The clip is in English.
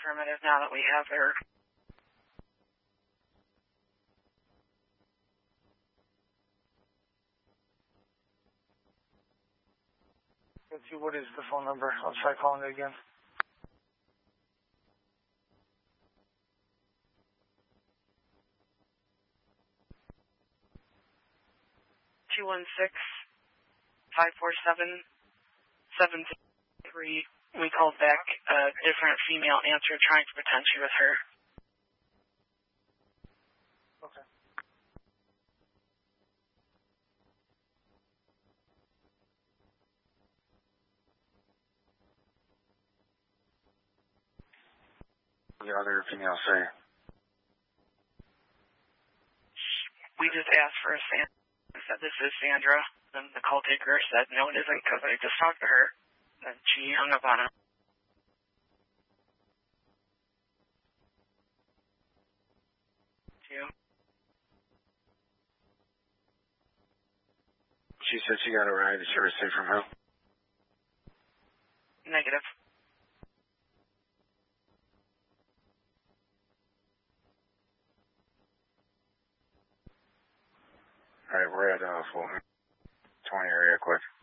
affirmative now that we have her. Let's see, what is the phone number? I'll try calling it again. 216-547-703. We called back a different female answer trying to pretend she was her. Okay. The other female say? We just asked for a Sandra. Said this is Sandra. Then the call taker said no, it isn't because I just talked to her. And she hung up on him. She said she got a ride. Did she receive from who? Negative. Alright, we're at 420 area quick.